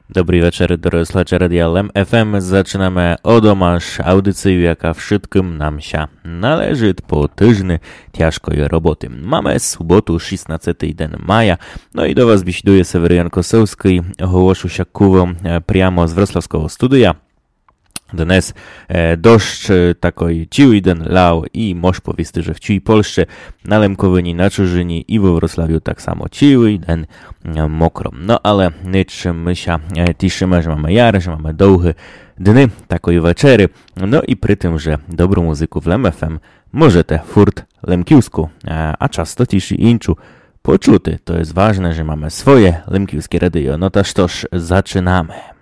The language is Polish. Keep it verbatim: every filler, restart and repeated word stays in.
Добрий вечір, дорогі слухачі Радіо Лем еф ем. Zaczynamy одомаш audycję, jaka wszystkim nam się należy po tyżny ciężkiej roboty. Mamy sobotu, szesnastego maja, no i do was bisiduje Seweryjan Kosowski, ogłoszę się kuwą priamo z wrocławskiego studia. Dnes e, dość e, takoj ciły den lał i moż powiesty, że w ciui Polsce na Lemkowyni, na Czurzyni i we Wrocławiu tak samo ciły den e, mokro. No ale nic my się e, tiszymy, że mamy jary, że mamy długie dny, takoj wieczery. No i przy tym, że dobrą muzyku w Lem ef em możecie furt lemkiusku, a, a często też i inczu poczuty. To jest ważne, że mamy swoje lemkiuskie radio. No to toż zaczynamy.